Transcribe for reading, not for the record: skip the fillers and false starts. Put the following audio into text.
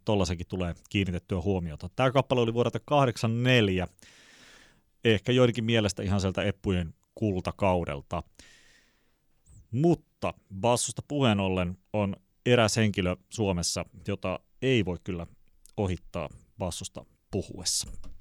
tollaisenkin tulee kiinnitettyä huomiota. Tämä kappale oli vuodelta 1984, ehkä joidenkin mielestä ihan sieltä Eppujen kultakaudelta. Mutta bassosta puheen ollen on eräs henkilö Suomessa, jota ei voi kyllä ohittaa bassosta puhuessa.